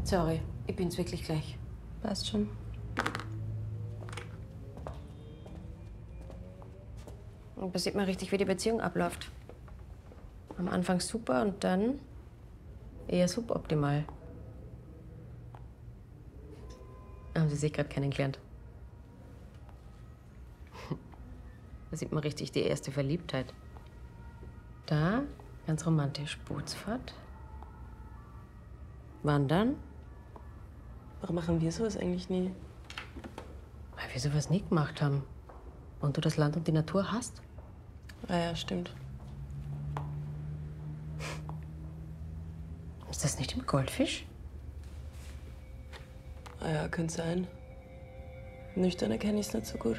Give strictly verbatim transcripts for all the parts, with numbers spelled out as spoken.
Sorry, ich bin's wirklich gleich. Passt schon. Und da sieht man richtig, wie die Beziehung abläuft. Am Anfang super und dann eher suboptimal. Haben Sie sich gerade kennengelernt? Da sieht man richtig die erste Verliebtheit. Da, ganz romantisch, Bootsfahrt. Wandern. Warum machen wir sowas eigentlich nie? Weil wir sowas nie gemacht haben. Und du das Land und die Natur hast. Ah ja, stimmt. Ist das nicht im Goldfisch? Ah ja, könnte sein. Nüchtern erkenne ich es nicht so gut.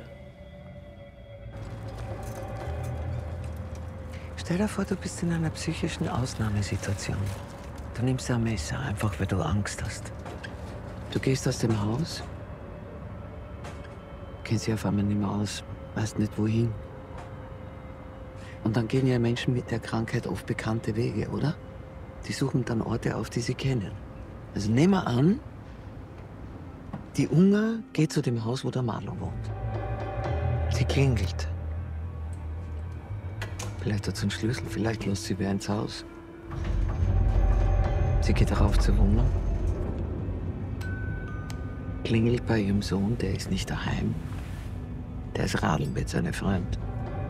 Stell dir vor, du bist in einer psychischen Ausnahmesituation. Du nimmst ein Messer, einfach weil du Angst hast. Du gehst aus dem Haus, kennst dich auf einmal nicht mehr aus, weißt nicht wohin. Und dann gehen ja Menschen mit der Krankheit oft bekannte Wege, oder? Die suchen dann Orte auf, die sie kennen. Also nehmen wir an, die Unga geht zu dem Haus, wo der Marlo wohnt. Sie klingelt. Vielleicht hat sie einen Schlüssel, vielleicht lässt sie wer ins Haus. Sie geht darauf zur Wohnung. Klingelt bei ihrem Sohn, der ist nicht daheim. Der ist radeln mit seinem Freund.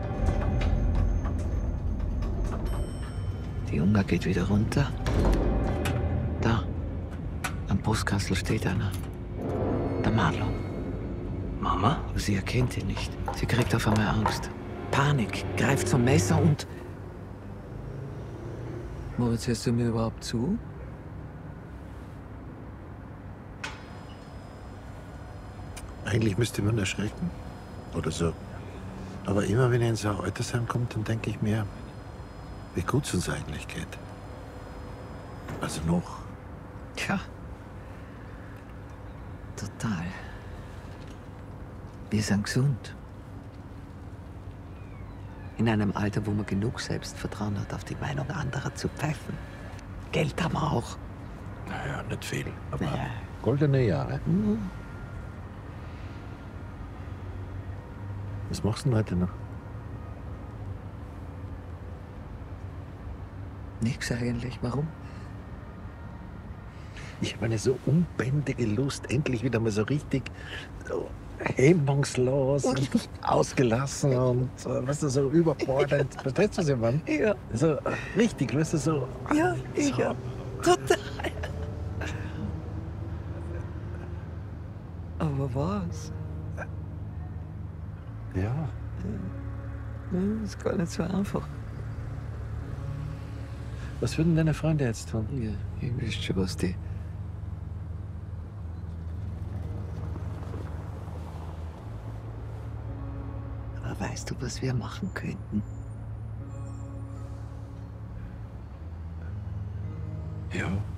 Die Unga geht wieder runter. Da, am Postkastel steht einer. Der Marlo. Mama? Aber sie erkennt ihn nicht. Sie kriegt auf einmal Angst. Panik, greift zum Messer und... Moritz, hörst du mir überhaupt zu? Eigentlich müsste man erschrecken. Oder so. Aber immer wenn er in so ein Altersheim kommt, dann denke ich mir, wie gut es uns eigentlich geht. Also noch. Tja. Total. Wir sind gesund. In einem Alter, wo man genug Selbstvertrauen hat, auf die Meinung anderer zu pfeifen. Geld haben wir auch. Naja, nicht viel. Aber Naja. goldene Jahre. Mhm. Was machst du denn heute noch? Nix eigentlich. Warum? Ich habe eine so unbändige Lust, endlich wieder mal so richtig so hemmungslos und ausgelassen und äh, weißt du, so überbordend. Verstehst du, was ich meine? Ja. So äh, richtig, weißt du, so. Ja, ich so. ja. Total. Aber was? Ja. Das ist gar nicht so einfach. Was würden deine Freunde jetzt tun? Ja, ihr wisst schon, was die... Aber weißt du, was wir machen könnten? Ja.